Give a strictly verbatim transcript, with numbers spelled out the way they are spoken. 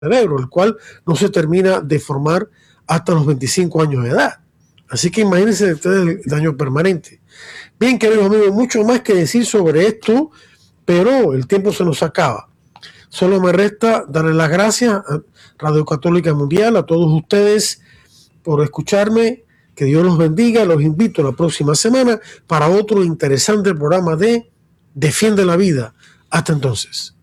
cerebro, el cual no se termina de formar hasta los veinticinco años de edad. Así que imagínense ustedes el daño permanente. Bien, queridos amigos, mucho más que decir sobre esto, pero el tiempo se nos acaba. Solo me resta darle las gracias a Radio Católica Mundial, a todos ustedes por escucharme. Que Dios los bendiga. Los invito la próxima semana para otro interesante programa de Defiende la Vida. Hasta entonces.